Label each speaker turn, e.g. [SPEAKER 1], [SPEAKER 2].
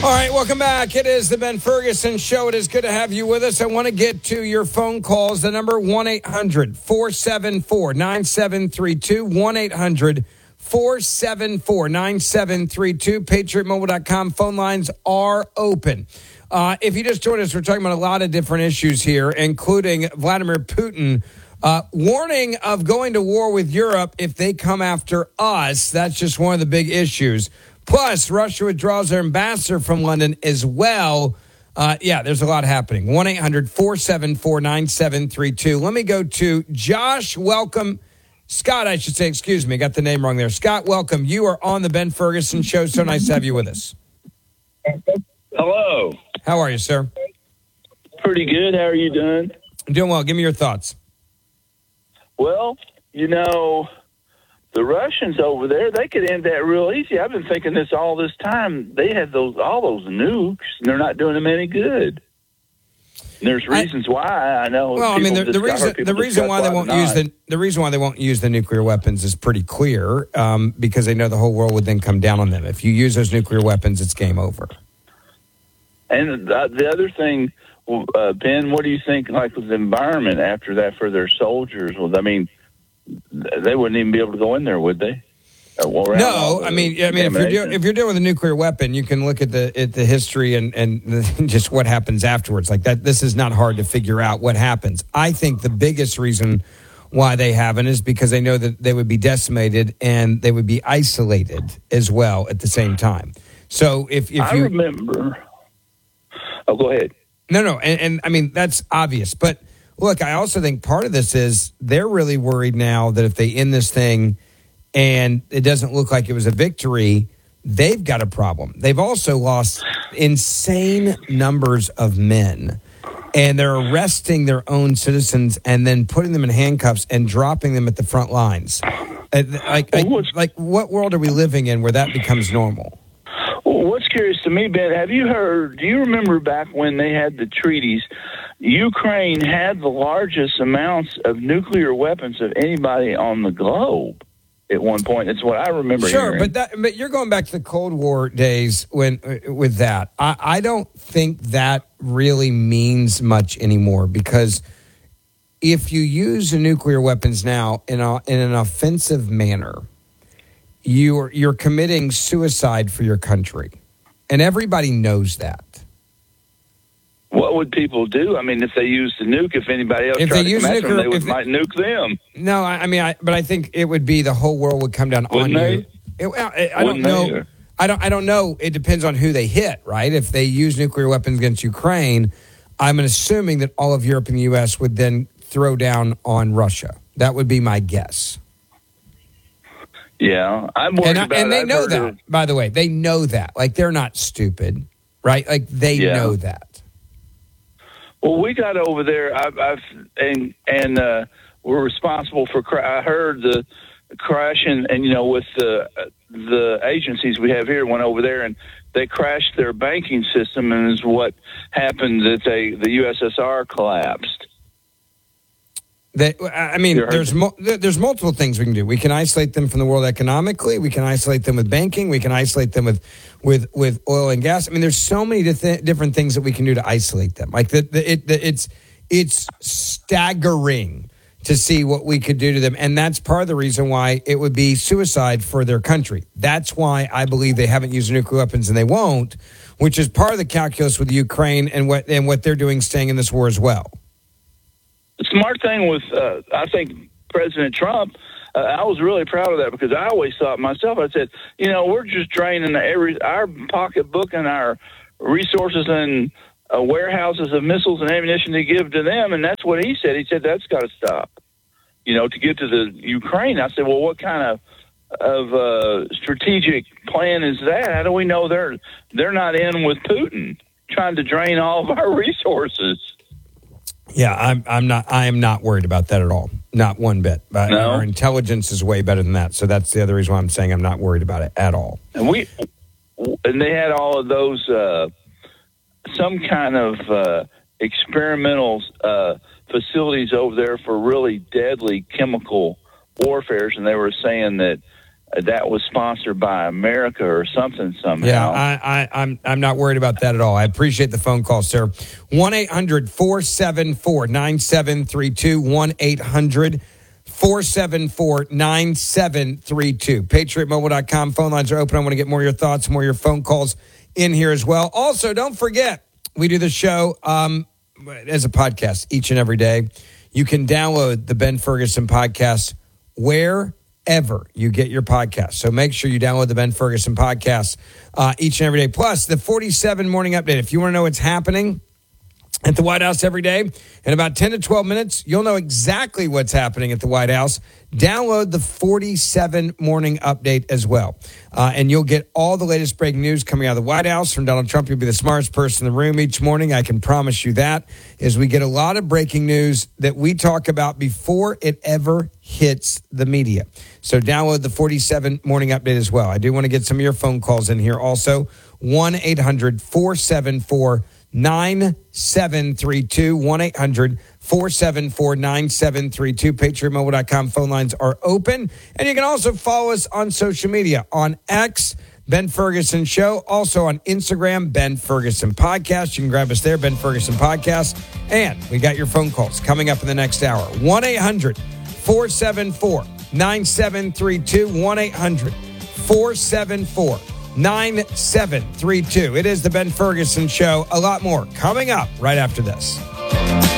[SPEAKER 1] All right, welcome back. It is the Ben Ferguson Show. It is good to have you with us. I want to get to your phone calls. The number 1-800-474-9732, 1-800-474-9732. PatriotMobile.com phone lines are open. If you just joined us, we're talking about a lot of different issues here, including Vladimir Putin warning of going to war with Europe if they come after us. That's just one of the big issues. Plus, Russia withdraws their ambassador from London as well. There's a lot happening. 1-800-474-9732. Let me go to Josh. Welcome. Scott, I should say. Excuse me. Got the name wrong there. Scott, welcome. You are on the Ben Ferguson Show. So nice to have you with us.
[SPEAKER 2] Hello.
[SPEAKER 1] How are you, sir?
[SPEAKER 2] Pretty good. How are you doing?
[SPEAKER 1] I'm doing well. Give me your thoughts.
[SPEAKER 2] Well, the Russians over there, they could end that real easy. I've been thinking this all this time. They had all those nukes, and they're not doing them any good. And there's reasons why. I know.
[SPEAKER 1] Well, I mean, the reason why they won't use the nuclear weapons is pretty clear, because they know the whole world would then come down on them. If you use those nuclear weapons, it's game over.
[SPEAKER 2] And the other thing, Ben, what do you think? Like with the environment after that for their soldiers? Well, I mean, they wouldn't even be able to go in there, would they?
[SPEAKER 1] No, I mean, if you're dealing with a nuclear weapon, you can look at the history and just what happens afterwards. Like that, this is not hard to figure out what happens. I think the biggest reason why they haven't is because they know that they would be decimated and they would be isolated as well at the same time. So if you
[SPEAKER 2] remember, go ahead.
[SPEAKER 1] No, and I mean that's obvious, but. Look, I also think part of this is they're really worried now that if they end this thing and it doesn't look like it was a victory, they've got a problem. They've also lost insane numbers of men, and they're arresting their own citizens and then putting them in handcuffs and dropping them at the front lines. Like what world are we living in where that becomes normal?
[SPEAKER 2] Well, what's curious to me, Ben, do you remember back when they had the treaties, Ukraine had the largest amounts of nuclear weapons of anybody on the globe at one point. That's what I remember hearing.
[SPEAKER 1] But you're going back to the Cold War days with that. I don't think that really means much anymore, because if you use the nuclear weapons now in an offensive manner, you're committing suicide for your country, and everybody knows that.
[SPEAKER 2] What would people do? I mean, if they used the nuke, if anybody else tried to come after them, they might nuke them.
[SPEAKER 1] No, but I think it would be the whole world would come down on you. I don't know. I don't know. It depends on who they hit, right? If they use nuclear weapons against Ukraine, I'm assuming that all of Europe and the U.S. would then throw down on Russia. That would be my guess.
[SPEAKER 2] Yeah, I'm worried about it.
[SPEAKER 1] And they know that, by the way. They know that. Like, they're not stupid, right? Like, they know that.
[SPEAKER 2] Well, we got over there, we're responsible for. I heard the crash, and with the agencies we have here went over there, and they crashed their banking system, and is what happened that the USSR collapsed.
[SPEAKER 1] There's multiple things we can do. We can isolate them from the world economically. We can isolate them with banking. We can isolate them with oil and gas. I mean, there's so many different things that we can do to isolate them. Like it's staggering to see what we could do to them, and that's part of the reason why it would be suicide for their country. That's why I believe they haven't used nuclear weapons, and they won't, which is part of the calculus with Ukraine and what they're doing, staying in this war as well.
[SPEAKER 2] The smart thing with, I think, President Trump, I was really proud of that, because I always thought myself, I said, we're just draining our pocketbook and our resources and warehouses of missiles and ammunition to give to them. And that's what he said. He said, that's got to stop, to get to the Ukraine. I said, well, what kind of strategic plan is that? How do we know they're not in with Putin trying to drain all of our resources?
[SPEAKER 1] Yeah, I am not worried about that at all. Not one bit. But
[SPEAKER 2] no.
[SPEAKER 1] Our intelligence is way better than that. So that's the other reason why I'm saying I'm not worried about it at all.
[SPEAKER 2] And they had all of those, some kind of experimental facilities over there for really deadly chemical warfares, and they were saying that that was sponsored by America or something somehow.
[SPEAKER 1] Yeah, I'm not worried about that at all. I appreciate the phone call, sir. 1-800-474-9732. 1-800-474-9732. PatriotMobile.com. Phone lines are open. I want to get more of your thoughts, more of your phone calls in here as well. Also, don't forget, we do the show as a podcast each and every day. You can download the Ben Ferguson podcast wherever you get your podcast. So make sure you download the Ben Ferguson podcast each and every day. Plus, the 47 morning update. If you want to know what's happening at the White House every day, in about 10 to 12 minutes, you'll know exactly what's happening at the White House. Download the 47 morning update as well. And you'll get all the latest breaking news coming out of the White House from Donald Trump. You'll be the smartest person in the room each morning. I can promise you that, as we get a lot of breaking news that we talk about before it ever hits the media. So download the 47 morning update as well. I do want to get some of your phone calls in here also. 1-800-474-9732. 1-800-474-9732. PatriotMobile.com phone lines are open. And you can also follow us on social media. On X, Ben Ferguson Show. Also on Instagram, Ben Ferguson Podcast. You can grab us there, Ben Ferguson Podcast. And we got your phone calls coming up in the next hour. 1-800-474-9732. 1-800-474-9732. It is the Ben Ferguson Show. A lot more coming up right after this.